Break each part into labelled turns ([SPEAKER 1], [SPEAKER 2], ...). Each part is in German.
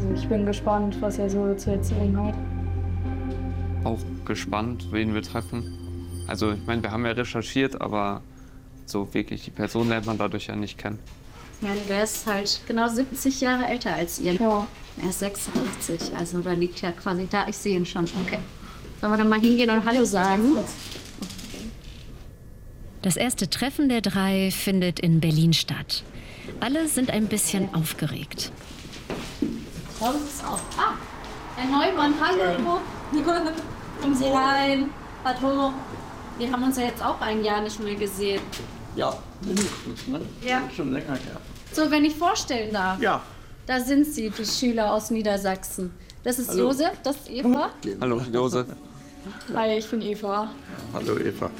[SPEAKER 1] Ich bin gespannt, was er so zu erzählen hat.
[SPEAKER 2] Auch gespannt, wen wir treffen. Also ich meine, wir haben ja recherchiert, aber so wirklich die Person lernt man dadurch ja nicht kennen.
[SPEAKER 3] Ja, der ist halt genau 70 Jahre älter als ihr.
[SPEAKER 1] Ja.
[SPEAKER 3] Er ist 56, also da liegt ja quasi da. Ich sehe ihn schon. Okay. Sollen wir dann mal hingehen und Hallo sagen?
[SPEAKER 4] Das erste Treffen der drei findet in Berlin statt. Alle sind ein bisschen aufgeregt.
[SPEAKER 3] Das ist auch. Ah, Herr Neumann, hallo. Kommen Sie rein. Hallo. Wir haben uns ja jetzt auch ein Jahr nicht mehr gesehen.
[SPEAKER 5] Ja, mindestens, ne?
[SPEAKER 3] Ja.
[SPEAKER 5] Schon länger her.
[SPEAKER 3] So, wenn ich vorstellen darf.
[SPEAKER 5] Ja.
[SPEAKER 3] Da sind sie, die Schüler aus Niedersachsen. Das ist
[SPEAKER 5] Hallo.
[SPEAKER 3] Josef, das ist Eva.
[SPEAKER 2] Hallo, Josef.
[SPEAKER 1] Hi, ich bin Eva.
[SPEAKER 5] Hallo Eva.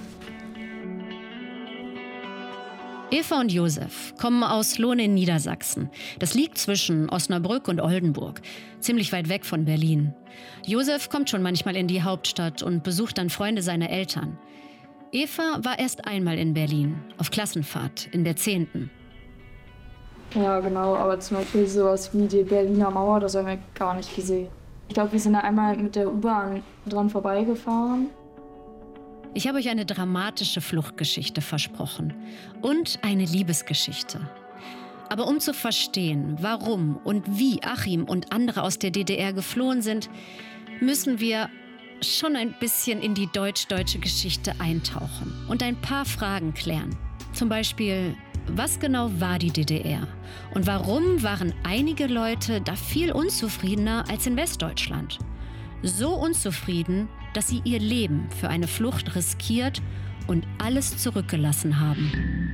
[SPEAKER 4] Eva und Josef kommen aus Lohn in Niedersachsen. Das liegt zwischen Osnabrück und Oldenburg, ziemlich weit weg von Berlin. Josef kommt schon manchmal in die Hauptstadt und besucht dann Freunde seiner Eltern. Eva war erst einmal in Berlin, auf Klassenfahrt in der 10.
[SPEAKER 1] Ja, genau, aber zum Beispiel sowas wie die Berliner Mauer, das haben wir gar nicht gesehen. Ich glaube, wir sind da einmal mit der U-Bahn dran vorbeigefahren.
[SPEAKER 4] Ich habe euch eine dramatische Fluchtgeschichte versprochen und eine Liebesgeschichte. Aber um zu verstehen, warum und wie Achim und andere aus der DDR geflohen sind, müssen wir schon ein bisschen in die deutsch-deutsche Geschichte eintauchen und ein paar Fragen klären. Zum Beispiel, was genau war die DDR? Und warum waren einige Leute da viel unzufriedener als in Westdeutschland? So unzufrieden, dass sie ihr Leben für eine Flucht riskiert und alles zurückgelassen haben.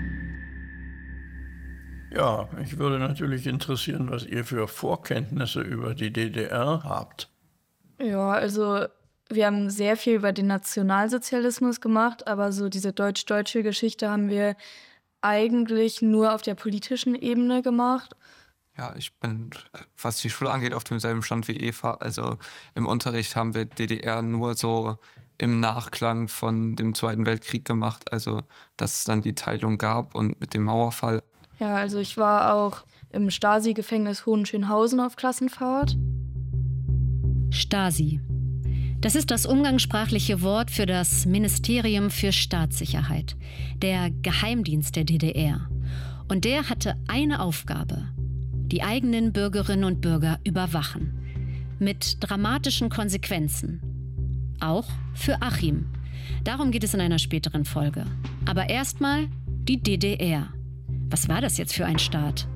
[SPEAKER 5] Ja, mich würde natürlich interessieren, was ihr für Vorkenntnisse über die DDR habt.
[SPEAKER 1] Ja, also wir haben sehr viel über den Nationalsozialismus gemacht, aber so diese deutsch-deutsche Geschichte haben wir eigentlich nur auf der politischen Ebene gemacht.
[SPEAKER 2] Ja, ich bin, was die Schule angeht, auf demselben Stand wie Eva. Also im Unterricht haben wir DDR nur so im Nachklang von dem Zweiten Weltkrieg gemacht. Also dass es dann die Teilung gab und mit dem Mauerfall.
[SPEAKER 1] Ja, also ich war auch im Stasi-Gefängnis Hohenschönhausen auf Klassenfahrt.
[SPEAKER 4] Stasi. Das ist das umgangssprachliche Wort für das Ministerium für Staatssicherheit, der Geheimdienst der DDR. Und der hatte eine Aufgabe: die eigenen Bürgerinnen und Bürger überwachen. Mit dramatischen Konsequenzen. Auch für Achim. Darum geht es in einer späteren Folge. Aber erstmal die DDR. Was war das jetzt für ein Staat?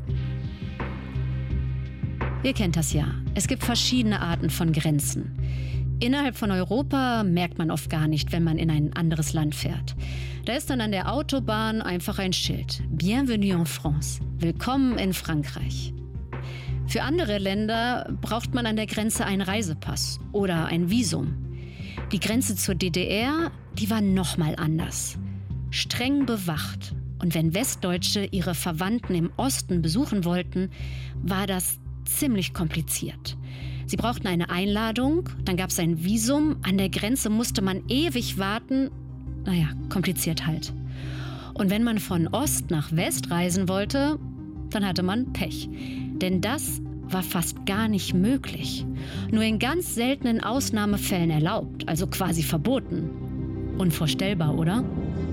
[SPEAKER 4] Ihr kennt das ja. Es gibt verschiedene Arten von Grenzen. Innerhalb von Europa merkt man oft gar nicht, wenn man in ein anderes Land fährt. Da ist dann an der Autobahn einfach ein Schild. Bienvenue en France. Willkommen in Frankreich. Für andere Länder braucht man an der Grenze einen Reisepass oder ein Visum. Die Grenze zur DDR, die war nochmal anders. Streng bewacht. Und wenn Westdeutsche ihre Verwandten im Osten besuchen wollten, war das ziemlich kompliziert. Sie brauchten eine Einladung, dann gab es ein Visum, an der Grenze musste man ewig warten. Naja, kompliziert halt. Und wenn man von Ost nach West reisen wollte, dann hatte man Pech. Denn das war fast gar nicht möglich. Nur in ganz seltenen Ausnahmefällen erlaubt, also quasi verboten. Unvorstellbar, oder?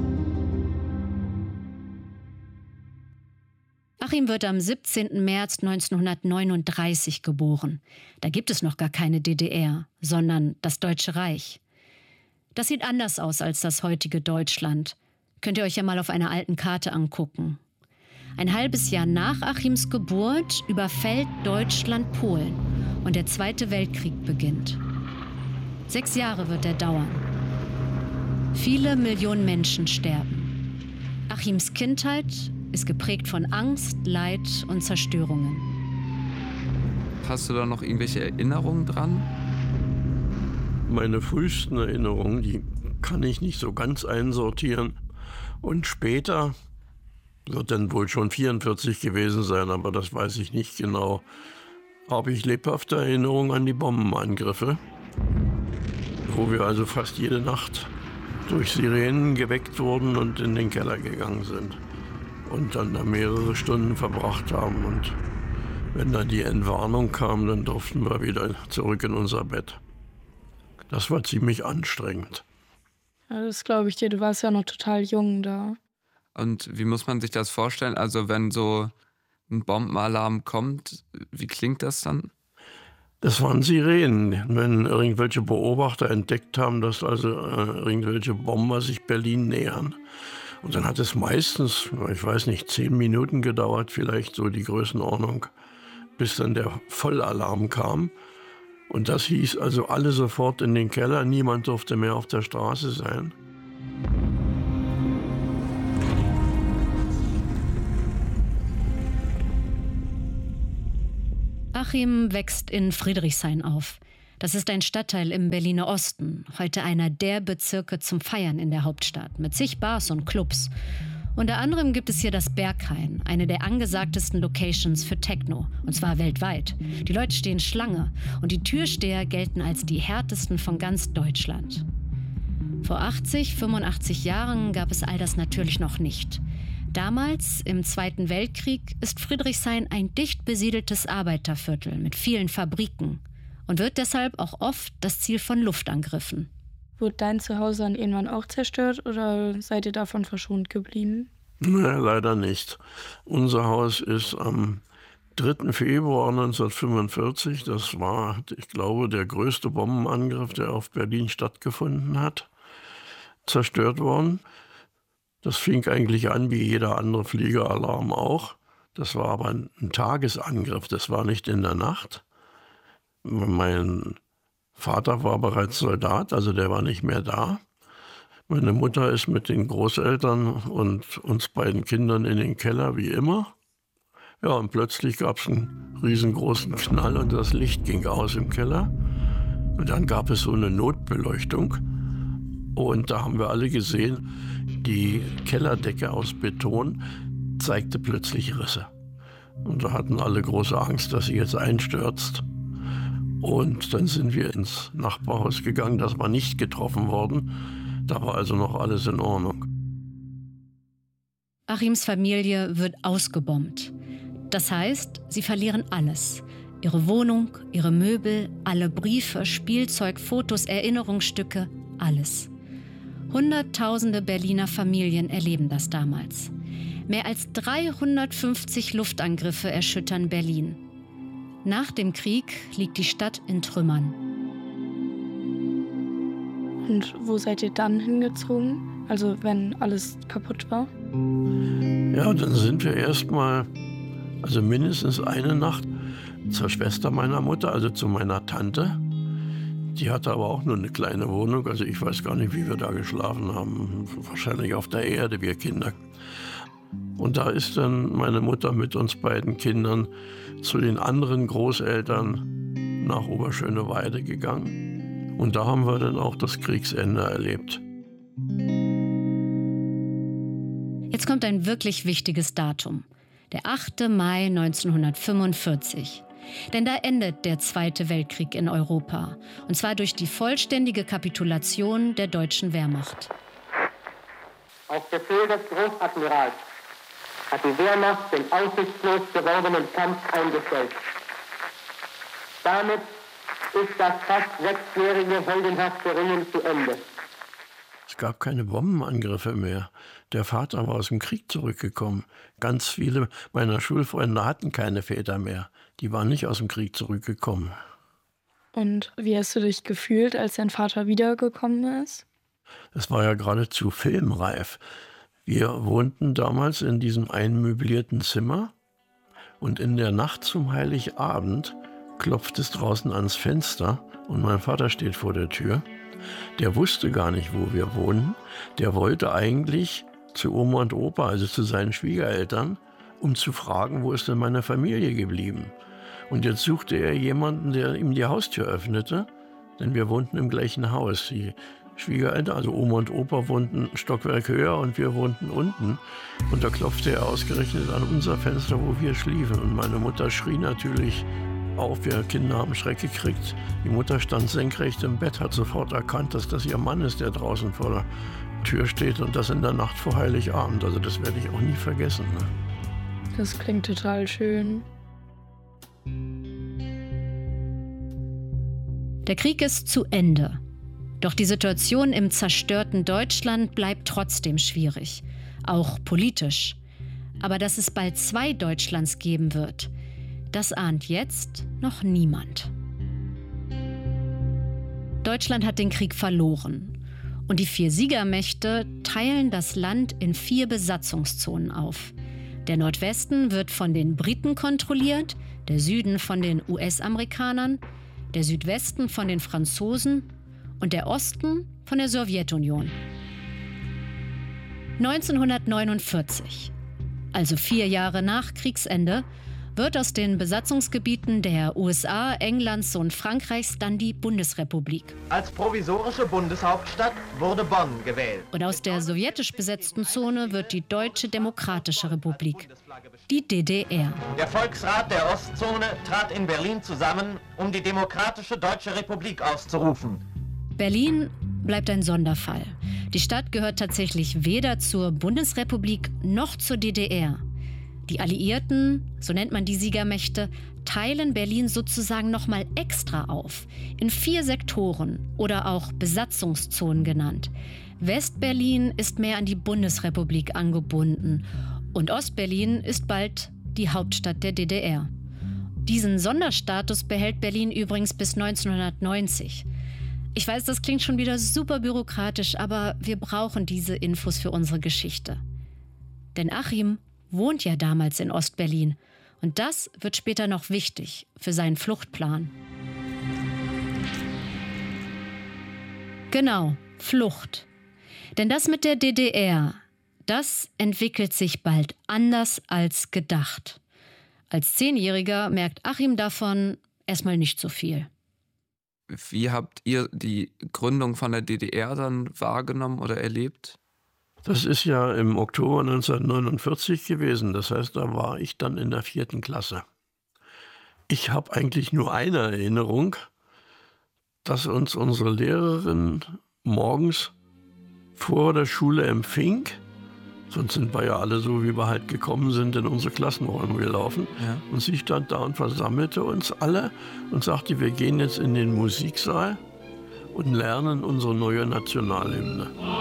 [SPEAKER 4] Achim wird am 17. März 1939 geboren. Da gibt es noch gar keine DDR, sondern das Deutsche Reich. Das sieht anders aus als das heutige Deutschland. Könnt ihr euch ja mal auf einer alten Karte angucken. Ein halbes Jahr nach Achims Geburt überfällt Deutschland Polen und der Zweite Weltkrieg beginnt. 6 Jahre wird er dauern. Viele Millionen Menschen sterben. Achims Kindheit ist geprägt von Angst, Leid und Zerstörungen.
[SPEAKER 2] Hast du da noch irgendwelche Erinnerungen dran?
[SPEAKER 5] Meine frühesten Erinnerungen, die kann ich nicht so ganz einsortieren. Und später wird dann wohl schon 44 gewesen sein, aber das weiß ich nicht genau. Habe ich lebhafte Erinnerungen an die Bombenangriffe, wo wir also fast jede Nacht durch Sirenen geweckt wurden und in den Keller gegangen sind. Und dann da mehrere Stunden verbracht haben und Wenn dann die Entwarnung kam, dann durften wir wieder zurück in unser Bett. Das war ziemlich anstrengend.
[SPEAKER 1] Ja, das glaube ich dir. Du warst ja noch total jung da.
[SPEAKER 2] Und wie muss man sich das vorstellen? Also wenn so ein Bombenalarm kommt, wie klingt das dann?
[SPEAKER 5] Das waren Sirenen, wenn irgendwelche Beobachter entdeckt haben, dass also irgendwelche Bomber sich Berlin nähern. Und dann hat es meistens, ich weiß nicht, 10 Minuten gedauert, vielleicht so die Größenordnung, bis dann der Vollalarm kam. Und das hieß also alle sofort in den Keller, niemand durfte mehr auf der Straße sein.
[SPEAKER 4] Achim wächst in Friedrichshain auf. Das ist ein Stadtteil im Berliner Osten, heute einer der Bezirke zum Feiern in der Hauptstadt, mit zig Bars und Clubs. Unter anderem gibt es hier das Berghain, eine der angesagtesten Locations für Techno, und zwar weltweit. Die Leute stehen Schlange und die Türsteher gelten als die härtesten von ganz Deutschland. Vor 80, 85 Jahren gab es all das natürlich noch nicht. Damals, im Zweiten Weltkrieg, ist Friedrichshain ein dicht besiedeltes Arbeiterviertel mit vielen Fabriken und wird deshalb auch oft das Ziel von Luftangriffen.
[SPEAKER 1] Wurde dein Zuhause dann irgendwann auch zerstört oder seid ihr davon verschont geblieben?
[SPEAKER 5] Nein, leider nicht. Unser Haus ist am 3. Februar 1945, das war, ich glaube, der größte Bombenangriff, der auf Berlin stattgefunden hat, zerstört worden. Das fing eigentlich an wie jeder andere Fliegeralarm auch. Das war aber ein Tagesangriff, das war nicht in der Nacht. Mein Vater war bereits Soldat, also der war nicht mehr da. Meine Mutter ist mit den Großeltern und uns beiden Kindern in den Keller, wie immer. Ja, und plötzlich gab es einen riesengroßen Knall und das Licht ging aus im Keller. Und dann gab es so eine Notbeleuchtung. Und da haben wir alle gesehen, die Kellerdecke aus Beton zeigte plötzlich Risse. Und da hatten alle große Angst, dass sie jetzt einstürzt. Und dann sind wir ins Nachbarhaus gegangen, das war nicht getroffen worden. Da war also noch alles in Ordnung.
[SPEAKER 4] Achims Familie wird ausgebombt. Das heißt, sie verlieren alles. Ihre Wohnung, ihre Möbel, alle Briefe, Spielzeug, Fotos, Erinnerungsstücke, alles. Hunderttausende Berliner Familien erleben das damals. Mehr als 350 Luftangriffe erschüttern Berlin. Nach dem Krieg liegt die Stadt in Trümmern.
[SPEAKER 1] Und wo seid ihr dann hingezogen? Also wenn alles kaputt war?
[SPEAKER 5] Ja, dann sind wir erstmal, also mindestens eine Nacht zur Schwester meiner Mutter, also zu meiner Tante. Die hatte aber auch nur eine kleine Wohnung, also ich weiß gar nicht, wie wir da geschlafen haben. Wahrscheinlich auf der Erde, wir Kinder. Und da ist dann meine Mutter mit uns beiden Kindern zu den anderen Großeltern nach Oberschöneweide gegangen. Und da haben wir dann auch das Kriegsende erlebt.
[SPEAKER 4] Jetzt kommt ein wirklich wichtiges Datum. Der 8. Mai 1945. Denn da endet der Zweite Weltkrieg in Europa. Und zwar durch die vollständige Kapitulation der deutschen Wehrmacht.
[SPEAKER 6] Auf Befehl des Großadmirals hat die Wehrmacht den aussichtslos gewordenen Kampf eingestellt. Damit ist das fast 6-jährige heldenhafte Ringen zu Ende.
[SPEAKER 5] Es gab keine Bombenangriffe mehr. Der Vater war aus dem Krieg zurückgekommen. Ganz viele meiner Schulfreunde hatten keine Väter mehr. Die waren nicht aus dem Krieg zurückgekommen. Und
[SPEAKER 1] wie hast du dich gefühlt, als dein Vater wiedergekommen ist?
[SPEAKER 5] Es war ja geradezu filmreif. Wir wohnten damals in diesem einmöblierten Zimmer und in der Nacht zum Heiligabend klopft es draußen ans Fenster und mein Vater steht vor der Tür. Der wusste gar nicht, wo wir wohnen. Der wollte eigentlich zu Oma und Opa, also zu seinen Schwiegereltern, um zu fragen, wo ist denn meine Familie geblieben. Und jetzt suchte er jemanden, der ihm die Haustür öffnete, denn wir wohnten im gleichen Haus. Die Schwiegereltern, also Oma und Opa, wohnten ein Stockwerk höher und wir wohnten unten. Und da klopfte er ausgerechnet an unser Fenster, wo wir schliefen. Und meine Mutter schrie natürlich auf. Wir Kinder haben Schreck gekriegt. Die Mutter stand senkrecht im Bett, hat sofort erkannt, dass das ihr Mann ist, der draußen vor der Tür steht. Und das in der Nacht vor Heiligabend. Also das werde ich auch nie vergessen. Ne?
[SPEAKER 1] Das klingt total schön.
[SPEAKER 4] Der Krieg ist zu Ende. Doch die Situation im zerstörten Deutschland bleibt trotzdem schwierig, auch politisch. Aber dass es bald 2 Deutschlands geben wird, das ahnt jetzt noch niemand. Deutschland hat den Krieg verloren. Und die 4 Siegermächte teilen das Land in 4 Besatzungszonen auf. Der Nordwesten wird von den Briten kontrolliert, der Süden von den US-Amerikanern, der Südwesten von den Franzosen und der Osten von der Sowjetunion. 1949, also 4 Jahre nach Kriegsende, wird aus den Besatzungsgebieten der USA, Englands und Frankreichs dann die Bundesrepublik.
[SPEAKER 7] Als provisorische Bundeshauptstadt wurde Bonn gewählt.
[SPEAKER 4] Und aus der sowjetisch besetzten Zone wird die Deutsche Demokratische Republik, die DDR.
[SPEAKER 7] Der Volksrat der Ostzone trat in Berlin zusammen, um die Demokratische Deutsche Republik auszurufen.
[SPEAKER 4] Berlin bleibt ein Sonderfall. Die Stadt gehört tatsächlich weder zur Bundesrepublik noch zur DDR. Die Alliierten, so nennt man die Siegermächte, teilen Berlin sozusagen nochmal extra auf, in 4 Sektoren oder auch Besatzungszonen genannt. West-Berlin ist mehr an die Bundesrepublik angebunden und Ost-Berlin ist bald die Hauptstadt der DDR. Diesen Sonderstatus behält Berlin übrigens bis 1990. Ich weiß, das klingt schon wieder super bürokratisch, aber wir brauchen diese Infos für unsere Geschichte. Denn Achim wohnt ja damals in Ostberlin. Und das wird später noch wichtig für seinen Fluchtplan. Genau, Flucht. Denn das mit der DDR, das entwickelt sich bald anders als gedacht. Als 10-Jähriger merkt Achim davon erstmal nicht so viel.
[SPEAKER 2] Wie habt ihr die Gründung von der DDR dann wahrgenommen oder erlebt?
[SPEAKER 5] Das ist ja im Oktober 1949 gewesen. Das heißt, da war ich dann in der 4. Klasse. Ich habe eigentlich nur eine Erinnerung, dass uns unsere Lehrerin morgens vor der Schule empfing. Sonst sind wir ja alle so, wie wir halt gekommen sind, in unsere Klassenräume gelaufen. Ja. Und sie stand da und versammelte uns alle und sagte, wir gehen jetzt in den Musiksaal und lernen unsere neue Nationalhymne.